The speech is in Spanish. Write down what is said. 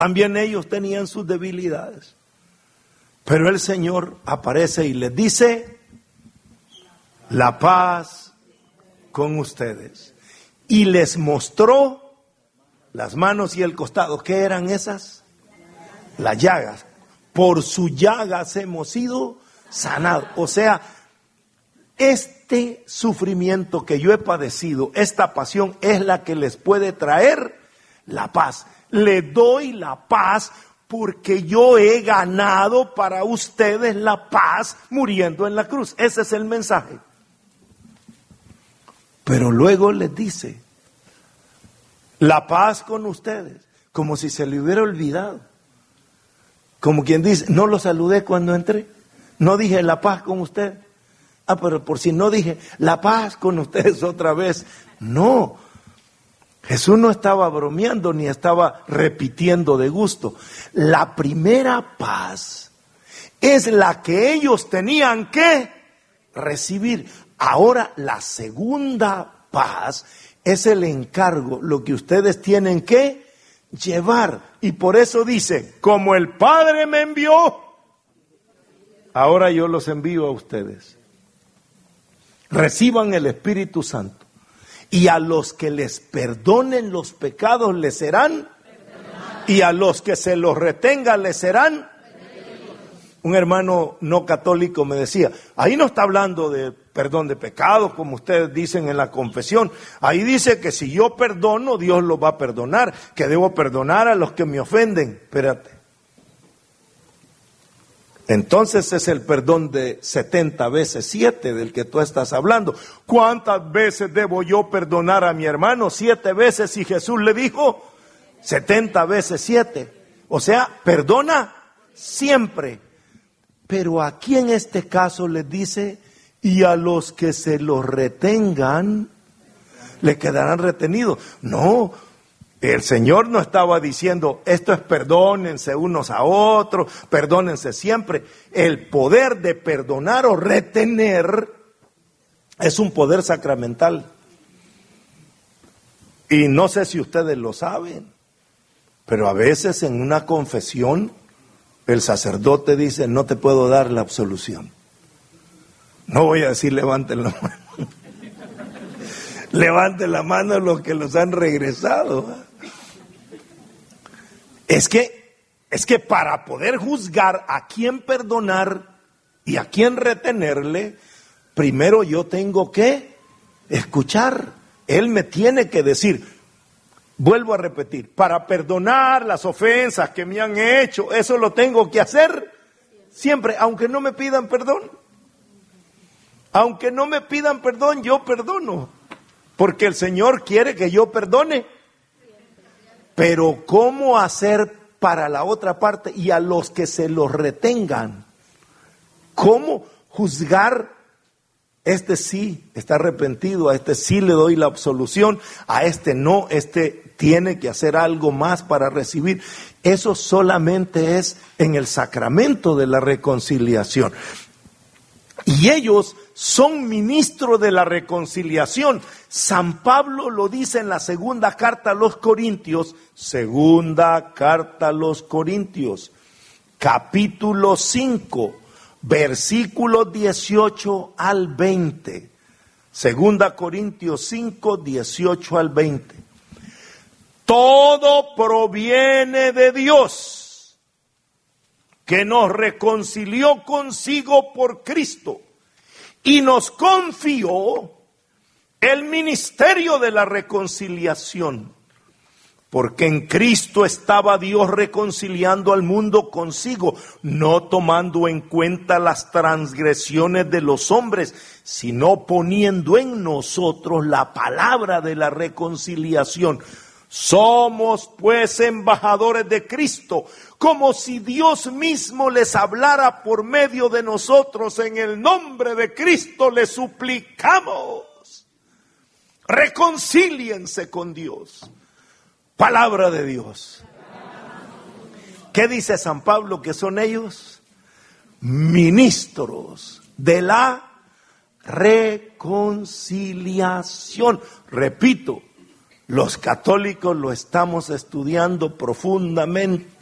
También ellos tenían sus debilidades. Pero el Señor aparece y les dice: la paz con ustedes. Y les mostró las manos y el costado. ¿Qué eran esas? Las llagas. Por sus llagas hemos sido sanados. O sea, este sufrimiento que yo he padecido, esta pasión, es la que les puede traer la paz. Le doy la paz porque yo he ganado para ustedes la paz muriendo en la cruz. Ese es el mensaje. Pero luego les dice: la paz con ustedes, como si se le hubiera olvidado. Como quien dice: no lo saludé cuando entré, no dije la paz con ustedes. Pero por si no dije la paz con ustedes otra vez. No, Jesús no estaba bromeando ni estaba repitiendo de gusto. La primera paz es la que ellos tenían que recibir. Ahora la segunda paz es el encargo, lo que ustedes tienen que llevar. Y por eso dice: como el Padre me envió, ahora yo los envío a ustedes. Reciban el Espíritu Santo. Y a los que les perdonen los pecados les serán, y a los que se los retengan les serán. Un hermano no católico me decía: ahí no está hablando de perdón de pecados, como ustedes dicen en la confesión. Ahí dice que si yo perdono, Dios los va a perdonar, que debo perdonar a los que me ofenden. Espérate. Entonces es el perdón de 70 veces 7 del que tú estás hablando. ¿Cuántas veces debo yo perdonar a mi hermano? 7 veces, y Jesús le dijo 70 veces 7. O sea, perdona siempre. Pero aquí en este caso les dice: y a los que se los retengan, le quedarán retenidos. No, el Señor no estaba diciendo: esto es perdónense unos a otros, perdónense siempre. El poder de perdonar o retener es un poder sacramental. Y no sé si ustedes lo saben, pero a veces en una confesión el sacerdote dice: no te puedo dar la absolución. No voy a decir levanten la mano. Levanten la mano los que los han regresado. Es que para poder juzgar a quién perdonar y a quién retenerle, primero yo tengo que escuchar. Él me tiene que decir. Vuelvo a repetir: para perdonar las ofensas que me han hecho, eso lo tengo que hacer siempre, aunque no me pidan perdón. Aunque no me pidan perdón, yo perdono, porque el Señor quiere que yo perdone. Pero ¿cómo hacer para la otra parte y a los que se los retengan? ¿Cómo juzgar? Este sí está arrepentido, a este sí le doy la absolución, a este no, este tiene que hacer algo más para recibir. Eso solamente es en el sacramento de la reconciliación. Y ellos son ministros de la reconciliación. San Pablo lo dice en la segunda carta a los Corintios, capítulo 5, versículos 18 al 20. Segunda Corintios 5, 18 al 20. Todo proviene de Dios, que nos reconcilió consigo por Cristo y nos confió el ministerio de la reconciliación. Porque en Cristo estaba Dios reconciliando al mundo consigo, no tomando en cuenta las transgresiones de los hombres, sino poniendo en nosotros la palabra de la reconciliación. Somos pues embajadores de Cristo, como si Dios mismo les hablara por medio de nosotros. En el nombre de Cristo les suplicamos: reconcíliense con Dios. Palabra de Dios. ¿Qué dice San Pablo que son ellos? Ministros de la reconciliación. Repito, Los católicos lo estamos estudiando profundamente.